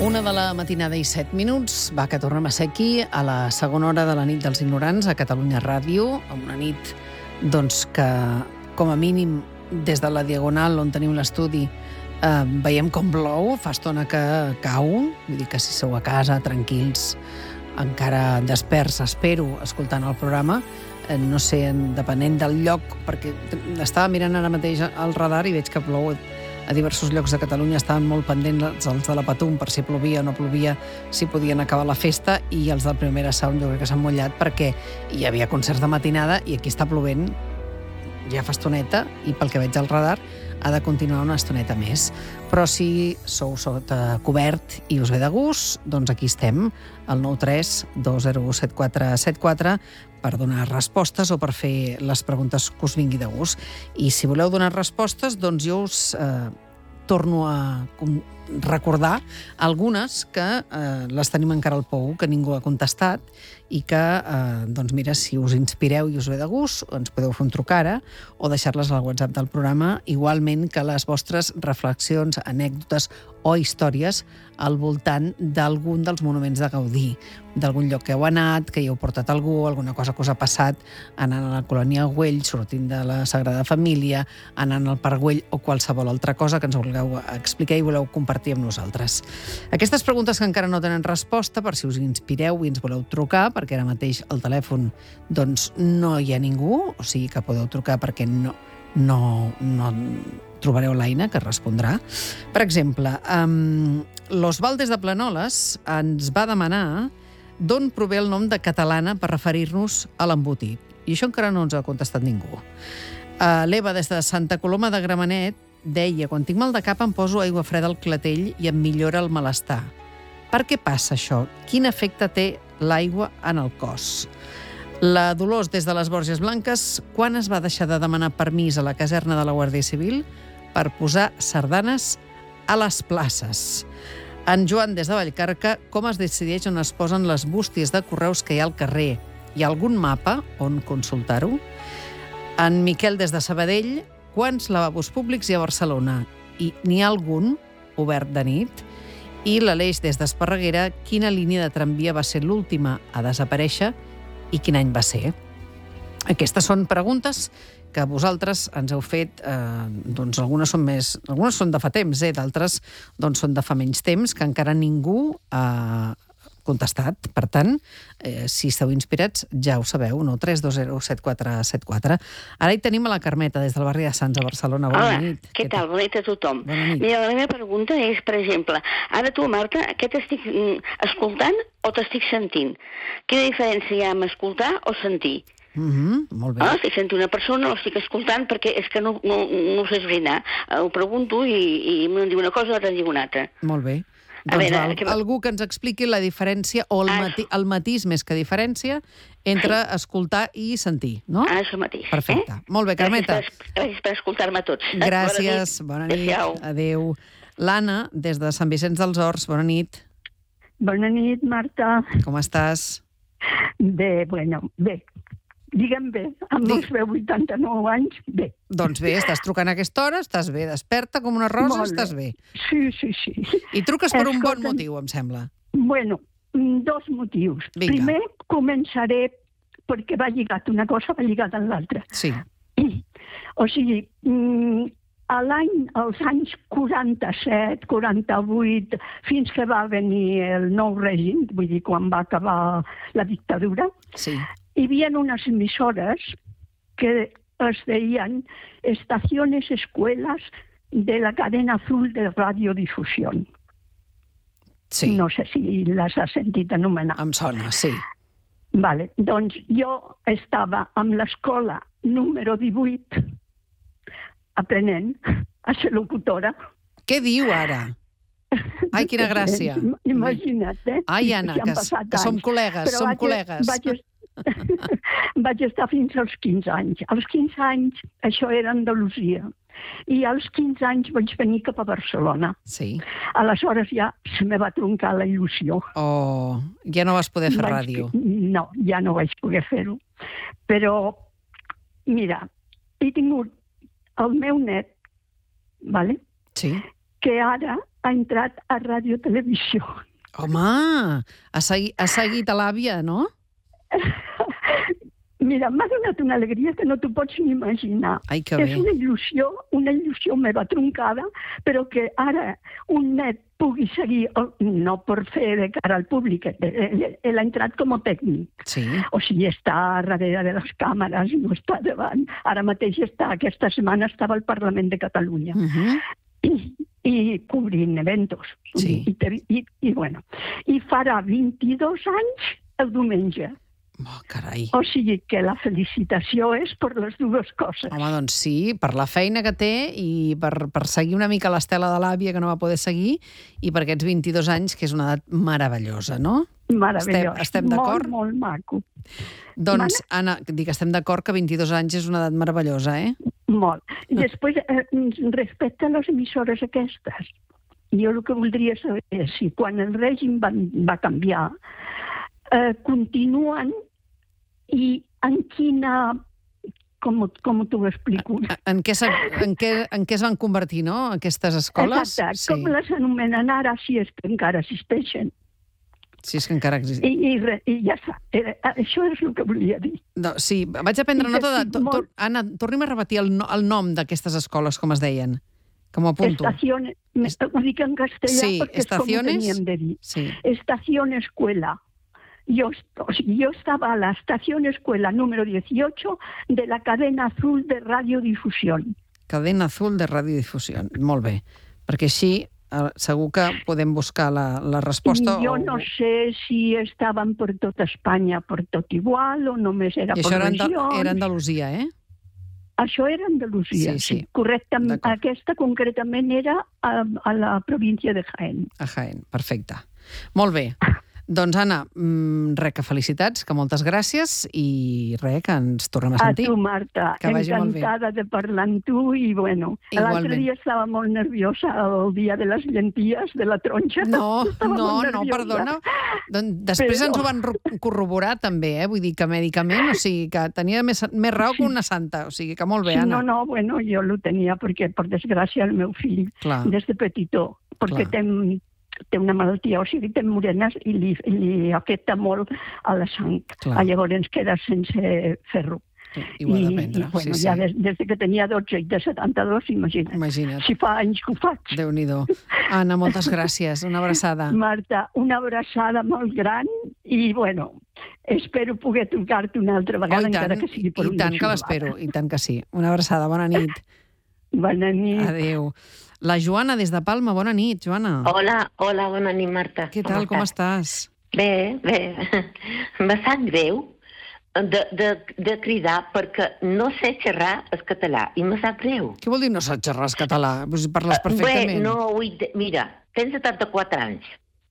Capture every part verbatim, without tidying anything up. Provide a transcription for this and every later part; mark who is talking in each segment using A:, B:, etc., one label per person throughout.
A: Una de la matinada i set minuts. Va, que tornem a ser aquí a la segona hora de la nit dels ignorants a Catalunya Ràdio, amb una nit doncs, que, com a mínim, des de la Diagonal on tenim l'estudi, eh, veiem com plou, fa estona que cau. Vull dir que si sou a casa, tranquils, encara desperts, espero, escoltant el programa, eh, no sé, depenent del lloc, perquè estava mirant ara mateix el radar i veig que plou a diversos llocs de Catalunya. Estaven molt pendents els de la Patum per si plovia o no plovia, si podien acabar la festa, i els del Primera Sound jo crec que s'han mullat perquè hi havia concerts de matinada i aquí està plovent ja fa estoneta i pel que veig al radar ha de continuar una estoneta més. Però si sou sota cobert i us ve de gust, doncs aquí estem, al nou tres dos zero u set quatre set quatre, per donar respostes o per fer les preguntes que us vingui de gust. I si voleu donar respostes, doncs jo us eh, torno a recordar algunes que eh, les tenim encara al pou, que ningú ha contestat, i que, eh, doncs mira, si us inspireu i us ve de gust, ens podeu fer un truc ara o deixar-les al WhatsApp del programa, igualment que les vostres reflexions, anècdotes o històries al voltant d'algun dels monuments de Gaudí, d'algun lloc que heu anat, que hi heu portat algú, alguna cosa que us ha passat anant a la colònia Güell, sortint de la Sagrada Família, anant al Parc Güell o qualsevol altra cosa que ens vulgueu explicar i voleu compartir amb nosaltres. Aquestes preguntes que encara no tenen resposta, per si us inspireu i ens voleu trucar, perquè ara mateix al telèfon doncs, no hi ha ningú, o sigui que podeu trucar perquè no, no, no trobareu l'Aina, que respondrà. Per exemple, um, l'Osval des de Planoles ens va demanar d'on prové el nom de catalana per referir-nos a l'embotit. I això encara no ens ha contestat ningú. Uh, L'Eva des de Santa Coloma de Gramenet deia: quan tinc mal de cap em poso aigua freda al clatell i em millora el malestar. Per què passa això? Quin efecte té l'aigua en el cos? La Dolors des de les Borges Blanques: quan es va deixar de demanar permís a la caserna de la Guàrdia Civil per posar sardanes a les places? En Joan des de Vallcarca: com es decideix on es posen les bústies de correus que hi ha al carrer? Hi ha algun mapa on consultar-ho? En Miquel des de Sabadell: quants lavabos públics hi ha a Barcelona? I n'hi ha algun obert de nit? I l'Aleix des d'Esparreguera: quina línia de tramvia va ser l'última a desaparèixer i quin any va ser? Aquestes són preguntes que vosaltres ens heu fet, eh, doncs algunes són més, algunes són de fa temps, eh, d'altres doncs són de fa menys temps, que encara ningú ha contestat. Per tant, eh, si esteu inspirats, ja ho sabeu, nou tres dos zero set quatre set quatre. Ara hi tenim a la Carmeta, des del barri de Sants, a Barcelona. Bona
B: Hola,
A: nit.
B: què tal? Bona nit a tothom.
A: Bona nit.
B: Mira, la meva pregunta és, per exemple, ara tu, Marta, què t'estic mm, escoltant o t'estic sentint? Quina diferència hi ha amb escoltar o sentir?
A: Mm-hmm, molt bé.
B: Ah, si sento una persona o estic escoltant perquè és que no, no, no ho sé esbrinar. Ho pregunto i, i em diu una cosa i l'altra em diu una altra.
A: Molt bé.
B: A
A: Doncs
B: veure,
A: al,
B: que...
A: algú que ens expliqui la diferència, o el,
B: Ah,
A: mati, el matís més que diferència, entre sí. escoltar i sentir, no?
B: Ah, això mateix.
A: Perfecte.
B: Eh?
A: Molt bé, Carmeta.
B: Gràcies per, gràcies per escoltar-me a tots.
A: Gràcies, bona nit.
B: Adéu.
A: Adéu. L'Anna, des de Sant Vicenç dels Horts, bona nit.
C: Bona nit, Marta.
A: Com estàs?
C: Bé, bueno, bé. Digue'm bé, amb
A: Dic...
C: els meus vuitanta-nou anys, bé.
A: Doncs bé, estàs trucant a aquesta hora, estàs bé, desperta com una rosa,
C: Molt
A: estàs bé.
C: Sí, sí, sí.
A: I truques per un bon
C: Escolta'm,
A: motiu, em sembla.
C: Bueno, dos motius.
A: Vinga.
C: Primer, començaré perquè va lligat, una cosa va lligat amb l'altra.
A: Sí.
C: O sigui, a l'any, als anys quaranta-set, quaranta-vuit, fins que va venir el nou règim, vull dir, quan va acabar la dictadura,
A: Sí.
C: hi havia unes emissores que es deien Estaciones Escuelas de la cadena azul de radiodifusión.
A: Sí.
C: No sé si les has sentit anomenar.
A: Em sona, sí.
C: Vale. Doncs jo estava amb l'escola número divuit aprenent a ser locutora.
A: Què diu ara? Ai, quina gràcia.
C: Imagina't, eh?
A: Ai, Anna, que, que som col·legues,
C: Però
A: som
C: vaig,
A: col·legues.
C: Vaig, vaig estar fins als quinze anys. Als quinze anys, això era Andalusia. I als quinze anys vaig venir cap a Barcelona.
A: Sí.
C: Aleshores ja se me va troncar la il·lusió.
A: Oh, ja no vas poder fer
C: Vaig-
A: ràdio.
C: No, ja no vaig poder fer-ho. Però, mira, he tingut el meu net, vale?
A: Sí.
C: que ara ha entrat a Ràdio Televisió.
A: Home, ha seguit, ha seguit a l'àvia, no?
C: Mira, m'ha donat una alegria que no t'ho pots ni imaginar.
A: Ai, que
C: És
A: bé.
C: una il·lusió, una il·lusió meva truncada, però que ara un net pugui seguir, no per fer de cara al públic, ell, ell ha entrat com a tècnic.
A: Sí.
C: O sigui, està darrere de les càmeres, no està davant. Ara mateix està, aquesta setmana estava al Parlament de Catalunya.
A: Uh -huh.
C: I, i cobrint eventos.
A: Sí.
C: I, i, i, bueno, i farà vint-i-dos anys el diumenge.
A: Oh, carai.
C: O sigui que la felicitació és per les dues coses.
A: Home, doncs sí, per la feina que té i per, per seguir una mica l'estela de l'àvia que no va poder seguir i per aquests vint-i-dos anys, que és una edat meravellosa, no?
C: Meravellós.
A: Estem, estem d'acord?
C: Molt, molt maco.
A: Doncs, Anna, dic, estem d'acord que vint-i-dos anys és una edat meravellosa, eh?
C: Molt. I després, eh, respecte a les emissores aquestes, jo el que voldria saber és si quan el règim va, va canviar, eh, continuen i en quina... Com, com t'ho explico?
A: En què, en, què, en què es van convertir, no?, aquestes escoles?
C: Exacte.
A: Sí.
C: Com les anomenen ara, si és que encara existeixen.
A: Sí, és que encara existeixen.
C: I, i, i ja està. Això és el que volia dir.
A: No, sí, vaig a prendre nota de... To, to, Anna, torni'm a repetir el, no, el nom d'aquestes escoles, com es deien, que m'ho apunto.
C: Estaciones, ho dic en castellà
A: sí,
C: perquè és com ho teníem de dir.
A: Sí.
C: Estación Escuela. Yo, yo estaba a la estación escuela número dieciocho de la cadena azul de radiodifusión.
A: Cadena azul de radiodifusió. Molt bé, perquè així segur que podem buscar la, la resposta.
C: I jo
A: o...
C: no sé si estaven per tot Espanya per tot igual o només era
A: I
C: per
A: això era,
C: regions.
A: era Andalusia, eh?
C: Això era Andalusia,
A: sí. sí.
C: sí. Correctament. Aquesta concretament era a, a la província de Jaén.
A: A Jaén, perfecte. Molt bé. Doncs, Anna, mmm, res, que felicitats, que moltes gràcies i res, que ens tornem a sentir.
C: A tu, Marta.
A: Que vagi molt bé.
C: Encantada de parlar amb tu i, bueno, l'altre dia estava molt nerviosa el dia de les llenties, de la tronxa.
A: No, no, no, perdona. Doncs després Però... ens ho van corroborar també, eh? Vull dir que mèdicament, o sigui, que tenia més, més raó que una santa. O sigui, que molt bé,
C: sí,
A: Anna.
C: No, no, bueno, jo lo tenia perquè, per desgràcia, el meu fill,
A: Clar.
C: des de petitó, perquè
A: Clar.
C: té... té una malaltia, o sigui, té morenes i li, li afecta molt a la sang.
A: Clar.
C: Llavors queda sense ferro.
A: I ho ha d'aprendre.
C: I, bueno,
A: sí,
C: ja
A: sí.
C: des, des que tenia dotze i de setanta-dos, imagina't.
A: Imagina't.
C: Si fa anys que ho faig.
A: Déu-n'hi-do. Anna, moltes gràcies. Una abraçada.
C: Marta, una abraçada molt gran i, bueno, espero poder trucar-te una altra vegada,
A: oh,
C: encara que sigui per
A: I
C: una
A: tant que l'espero, i tant que sí. Una abraçada, bona nit.
C: Bona nit.
A: Adéu. La Joana, des de Palma, bona nit, Joana.
D: Hola, hola, bona nit, Marta.
A: Què tal, com estàs?
D: Bé, bé. Me sap greu de, de, de cridar perquè no sé xerrar el català i me sap greu.
A: Què vol dir no saps xerrar el català? Pues parles perfectament.
D: Bé, no, ui, mira, tens setanta-quatre anys.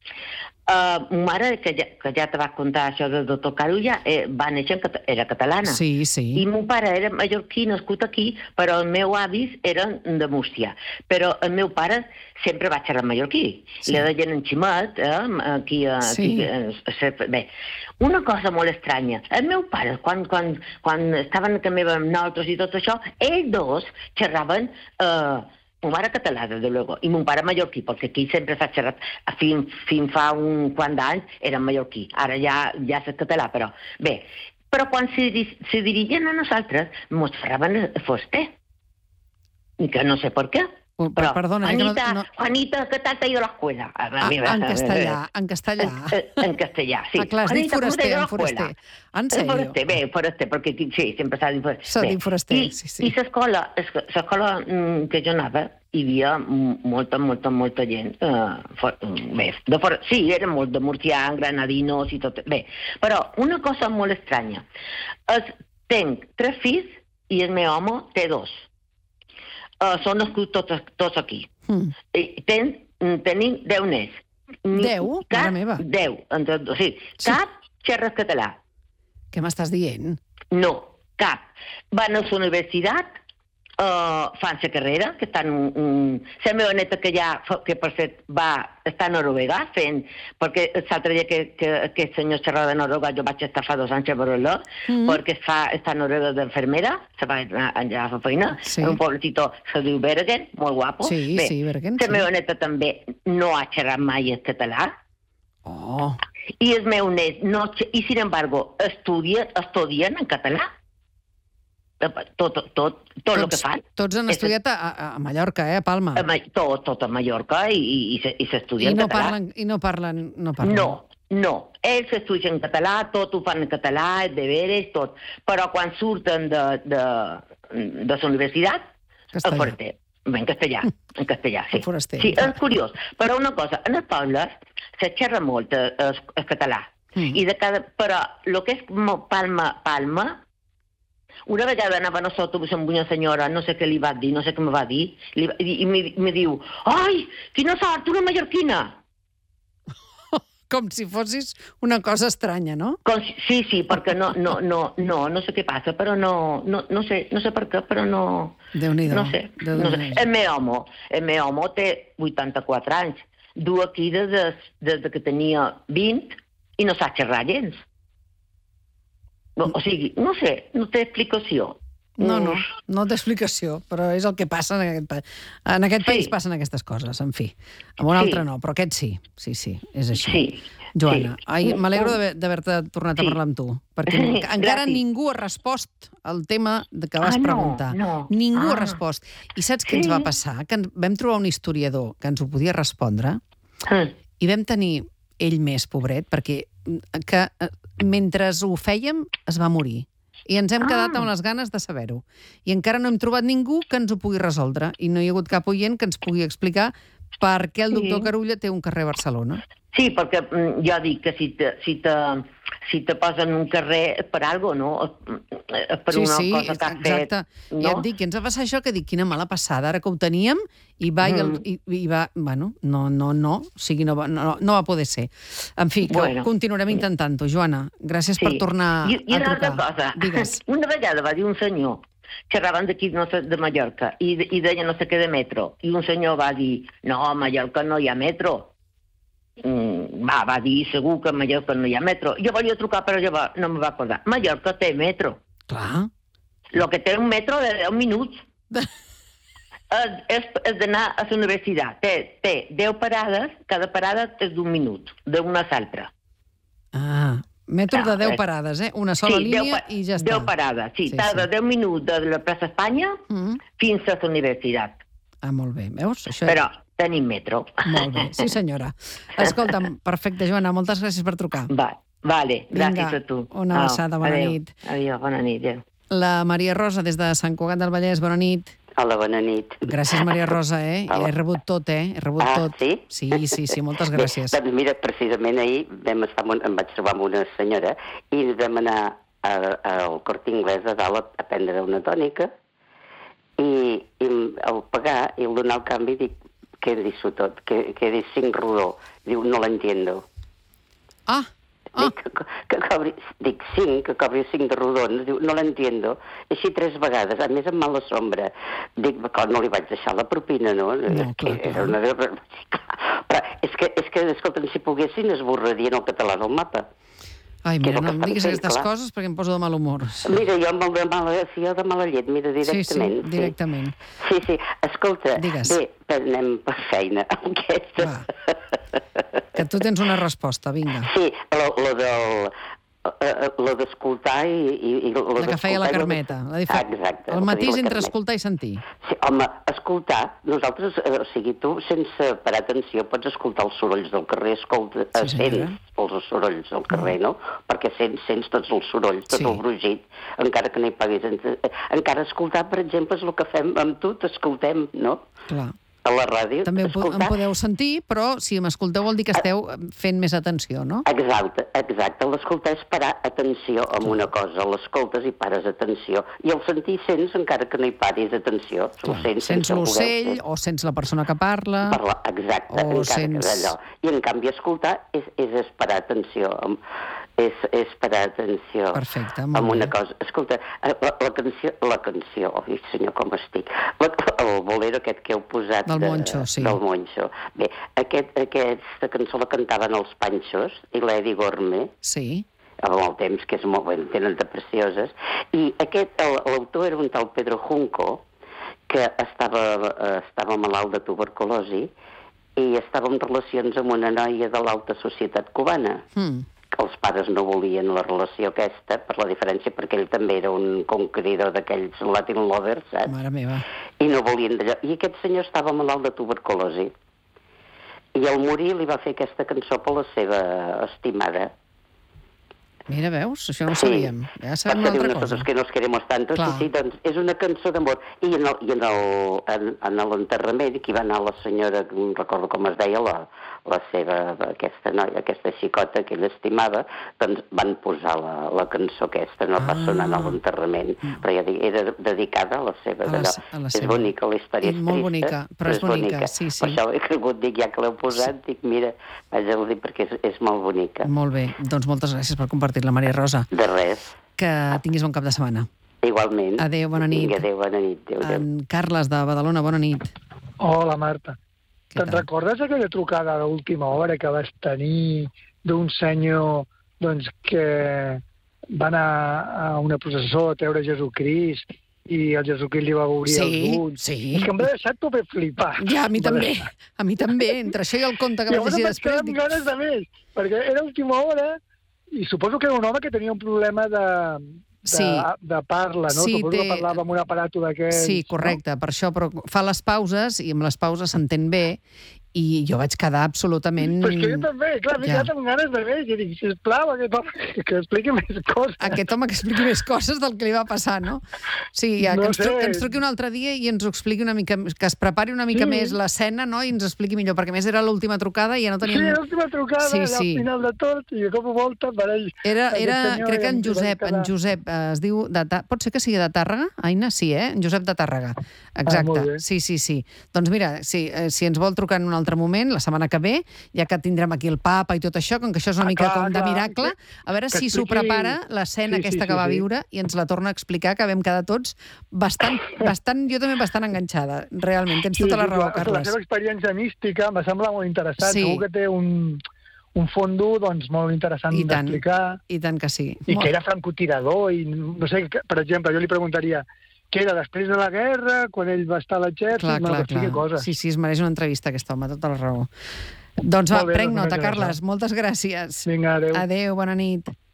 D: Uh, ma mare, que ja, que ja te va contar això de doctor Carulla, eh, va néixer, en, era catalana.
A: Sí, sí.
D: I mon pare era mallorquí, nascut aquí, però els meus avis eren de Múrcia. Però el meu pare sempre va xerrar mallorquí. Sí. Le deien en Ximet, eh, aquí...
A: Sí.
D: aquí eh, bé, una cosa molt estranya. El meu pare, quan, quan, quan estaven també amb nosaltres i tot això, ells dos xerraven... Eh, Mon mare català, des de luego, i mon pare mallorquí, perquè aquí sempre s'ha xerrat, fins, fins fa un quant d'anys eren mallorquí, ara ja, ja és català, però bé. Però quan se, se dirigien a nosaltres, mos xerraven fuster, i que no sé per què.
A: Oh,
D: però,
A: perdona,
D: Juanita,
A: que no, no...
D: Juanita, ¿qué tal te ha ido a la escuela? A
A: ah, en castellà, en castellà.
D: En, en castellà, sí.
A: Ah, clar, has dit foraster, en foraster. En sèrio?
D: Foraster, bé, foraster, perquè sí, sempre s'ha dit foraster.
A: S'ha dit foraster,
D: I,
A: sí, sí.
D: I l'escola, l'escola que jo anava, hi havia molta, molta, molta gent. Uh, for, bé, de for, sí, eren molt de Murcià, granadinos i tot. Bé, però una cosa molt estranya. Es, tenc tres fills i el meu home té dos. Uh, són nascuts tots, tots aquí. Mm. Ten, tenim deu nens.
A: Deu?
D: Cap,
A: Mare meva.
D: Deu. Entre, o sigui,
A: sí.
D: Cap xerra català.
A: Què m'estàs dient?
D: No, cap. Van a la universitat, uh, fan la carrera, que estan un, un... La meva neta que ja, que per cert, va estar a Noruega fent, perquè l'altre dia que, que aquest senyor xerrava de Noruega, jo vaig estar fa dos anys a veure-lo, mm. perquè fa, està a Noruega d'enfermera, se va anar allà a la feina, sí. En un pobletito se diu Bergen, molt guapo.
A: Sí,
D: Bé,
A: sí, Bergen.
D: La
A: sí.
D: meva neta també no ha xerrat mai el català.
A: Oh.
D: I el meu net, no, i sin embargo, estudia, estudien en català. Tot, tot, tot, tot el que fan.
A: Tots han estudiat a, a Mallorca, eh, a Palma.
D: A, tot, tot a Mallorca i, i, i s'estudia
A: I
D: en
A: no
D: català.
A: Parlen, I no parlen... No, parlen.
D: No, no. Ells s'estudien en català, tot ho fan en català, els deberes, tot. Però quan surten de, de, de la universitat,
A: Castellà.
D: el foraster. En castellà, en castellà, sí.
A: El foraster.
D: Sí, és curiós. Però una cosa, en els pobles se xerra molt el, el català. Mm. I de cada, però el que és Palma, Palma, una vegada anava a l'autobús amb una senyora, no sé què li va dir, no sé què me va dir, li, i, i me, me diu, ai, quina sort, una mallorquina!
A: Com si fossis una cosa estranya, no?
D: Com si, sí, sí, perquè no, no, no, no, no sé què passa, però no, no, no sé, no sé per què, però no...
A: Déu-n'hi-do.
D: No sé, no sé. El meu home, el meu home té vuitanta-quatre anys, du aquí des, de, des de que tenia vint i no sap xerrar gens. O sigui, no sé, no té explicació.
A: No, no, no té explicació, però és el que passa en aquest país. En aquest país sí. Passen aquestes coses, en fi. Amb un sí. altre no, però aquest sí, sí, sí, és així.
D: Sí.
A: Joana,
D: sí.
A: ai, m'alegro d'haver-te tornat sí. a parlar amb tu, perquè sí. encara Gràcies. Ningú ha respost al tema que vas
D: ah, no,
A: preguntar.
D: No.
A: Ningú
D: ah.
A: ha respost. I saps què
D: sí.
A: ens va passar? Que vam trobar un historiador que ens ho podia respondre
D: ah.
A: i vam tenir ell més, pobret, perquè que mentre ho fèiem es va morir. I ens hem quedat amb les ganes de saber-ho. I encara no hem trobat ningú que ens ho pugui resoldre. I no hi ha hagut cap oient que ens pugui explicar per què el doctor sí. Carulla té un carrer a Barcelona.
D: Sí, perquè jo dic que si te, si te, si te posen un carrer per algo, no? Per
A: sí,
D: una
A: sí,
D: cosa que has
A: exacte.
D: fet. No?
A: Ja et dic, que ens va passar això, que dic, quina mala passada, ara que ho teníem, i va, mm. i, el, i, i va, bueno, no, no, no, o sigui, no va, no, no va poder ser. En fi, que bueno. Continuarem intentant-ho. Joana, gràcies sí. per tornar
D: I, i
A: a trucar.
D: I una cosa,
A: Digues.
D: Una vegada va dir un senyor, xerraven d'aquí, no sé, de Mallorca, i, i deia no sé què de metro, i un senyor va dir, no, a Mallorca no hi ha metro. Mm, va, va dir segur que a Mallorca no hi ha metro. Jo volia trucar, però jo va, no me va acordar. Mallorca té metro.
A: Clar.
D: Lo que té un metro de deu minuts. és, és, és d'anar a la universitat. Té, té deu parades, cada parada és d'un minut, d'una a l'altra.
A: Ah, metro no, de deu
D: és...
A: parades, eh? Una sola
D: sí,
A: línia
D: deu,
A: i ja està.
D: deu parades, sí.
A: sí
D: Tarda
A: sí.
D: deu minuts de la plaça Espanya mm-hmm. fins a la universitat.
A: Ah, molt bé. Veus? Això...
D: Però tenim metro.
A: Molt bé, sí senyora. Escolta'm, perfecte, Joana, moltes gràcies per trucar.
D: Va, vale, gràcies
A: Vinga,
D: a tu.
A: Una abraçada, bona
D: adéu,
A: nit.
D: Adéu, bona nit. Adéu.
A: La Maria Rosa, des de Sant Cugat del Vallès, bona nit.
E: Hola, bona nit.
A: Gràcies, Maria Rosa, eh?
E: Hola.
A: He rebut tot, eh? He rebut
E: ah,
A: tot.
E: sí?
A: Sí, sí, sí, moltes gràcies.
E: Bé, doncs mira, precisament ahir vam estar amb, em vaig trobar amb una senyora i vam anar a, a, al Corte Inglés a dalt a prendre una tònica i, i al pagar i al donar el canvi dic, què disso tot? Que, que dic cinc rodó. Diu, no l'entiendo.
A: Ah, ah.
E: Dic, que, que cobri, dic cinc, que cobri cinc de rodons. Diu, no l'entiendo. Així tres vegades, a més amb mala sombra. Dic, no li vaig deixar la propina, no?
A: No, clar,
E: Era una... Però és que, és que, escolta'm, si poguessin esborrarien el català del mapa.
A: Ai, mira, no em diguis
E: fent,
A: aquestes
E: clar.
A: coses perquè em poso de mal humor.
E: Mira, jo amb el de mala, sí, jo de mala llet, mira, directament.
A: Sí, sí, directament.
E: Sí, sí, escolta,
A: Digues.
E: bé, anem per feina. Aquesta.
A: Que tu tens una resposta, vinga.
E: Sí, lo, lo del... lo d'escoltar i... i, i lo
A: la que feia la Carmeta. La dif...
E: ah, exacte.
A: El matís entre escoltar i sentir.
E: Sí, home, escoltar, nosaltres, eh, o sigui, tu sense parar atenció pots escoltar els sorolls del carrer, escolta, sí, sents els sorolls del carrer, no? Perquè sents, sents tots els sorolls, tot sí. El brugit, encara que no hi paguis. Encara escoltar, per exemple, és el que fem amb tu, t'escoltem, no?
A: Clar.
E: A la ràdio.
A: També escoltar... em podeu sentir, però si m'escolteu vol dir que esteu fent més atenció, no?
E: Exacte, exacte. L'escoltar és parar atenció a una cosa. L'escoltes i pares atenció. I el sentir sents encara que no hi paris atenció.
A: Sents, sents l'ocell o sents la persona que parla.
E: Parla, exacte,
A: o
E: encara
A: sents...
E: que allò. I en canvi escoltar és, és parar atenció. és, és parar atenció
A: Perfecte,
E: amb una cosa. Escolta, la, la canció, la canció, oi senyor, com estic, la, el bolero aquest que heu posat...
A: Del
E: de,
A: Moncho, sí.
E: Del Moncho. Bé, aquest, aquesta cançó la cantaven els Panxos i l'Edi Gormé.
A: Sí.
E: Amb el temps, que és molt ben, tenen de precioses. I aquest, l'autor era un tal Pedro Junco, que estava, estava malalt de tuberculosi i estava en relacions amb una noia de l'alta societat cubana. Mm. Que els pares no volien la relació aquesta, per la diferència, perquè ell també era un conqueridor d'aquells Latin lovers, saps?
A: Mare meva.
E: I no volien d'allò. I aquest senyor estava malalt de tuberculosi. I al morir li va fer aquesta cançó per la seva estimada.
A: Mira, veus? Això no ho sabíem.
E: Sí.
A: Ja sabem una altra cosa.
E: Nosotros que nos queremos tanto. Clar. Sí, sí, doncs és una cançó d'amor. I en, el, i en, el, en, en l'enterrament, que hi va anar la senyora, no recordo com es deia, la, la seva, aquesta noia, aquesta xicota que ell estimava, doncs van posar la, la cançó aquesta, no ah. va sonar a l'enterrament, mm. però ja dic, era dedicada a la seva. A la, a la és seva. Bonica, la història és
A: molt
E: trista,
A: bonica, però és, és bonica, bonica, sí, sí.
E: Per això he cregut, dic, ja que l'heu posat, sí. dic, mira, vaig a dir perquè és, és molt bonica.
A: Molt bé, doncs moltes gràcies per compartir-la, Maria Rosa.
E: De res.
A: Que tinguis bon cap de setmana.
E: Igualment.
A: Adéu, bona nit.
E: Vinga, adéu, bona nit. Adéu, adéu.
A: En Carles, de Badalona, bona nit.
F: Hola, Marta. Te'n recordes aquella trucada d'última hora que vas tenir d'un senyor doncs, que va anar a una processó a treure Jesucrist i el Jesucrist li va obrir
A: sí,
F: els ulls?
A: Sí,
F: És que em va deixar tot flipar.
A: Ja, a mi també. A mi també. Entre això i el conte que vaig llegir després...
F: I llavors vaig quedar amb ganes de més, perquè era última hora i suposo que era un home que tenia un problema de... De,
A: sí.
F: de parla, no?
A: Sí,
F: Suposo
A: té...
F: que parlava amb un aparato d'aquells...
A: Sí, correcte, no? Per això, però fa les pauses i amb les pauses s'entén bé i jo vaig quedar absolutament...
F: Però és que jo també, clar, m'he ja. quedat amb ganes de més. Jo dic, sisplau, aquest home que expliqui més coses.
A: Aquest home que expliqui més coses del que li va passar, no? Sí, ja, no que, ens truqui, que ens truqui un altre dia i ens ho expliqui una mica, que es prepari una mica sí. més l'escena, no? I ens expliqui millor, perquè més era l'última trucada i ja no teníem...
F: Sí, l'última trucada, sí, sí. al final de tot, i de cop a volta apareix...
A: Era, era crec que en Josep, en Josep es diu... De, pot ser que sigui de Tàrrega? Aina, sí, eh? En Josep de Tàrrega. Exacte. Ah, sí, sí, sí. Doncs mira, sí, si ens vol trucar en un altre moment, la setmana que ve, ja que tindrem aquí el papa i tot això, com que això és una ah, mica clar, com de miracle, a veure si s'ho prepara l'escena sí, aquesta sí, que sí, va sí. viure i ens la torna a explicar, que vam quedar tots bastant, bastant, jo també bastant enganxada, realment, tens sí, tota la raó,
F: la,
A: Carles.
F: La seva experiència mística em sembla molt interessant, sí. segur que té un, un fondo doncs, molt interessant d'explicar.
A: I tant que sí.
F: I molt... que era francotirador, i no sé, per exemple, jo li preguntaria que era després de la guerra, quan ell va estar a l'exèrcit,
A: clar, clar,
F: que expliqui coses.
A: Sí, sí, es mereix una entrevista aquest home, tota la raó. Doncs va, prenc nota, Carles, moltes gràcies.
F: Vinga, adéu.
A: Adéu, bona nit.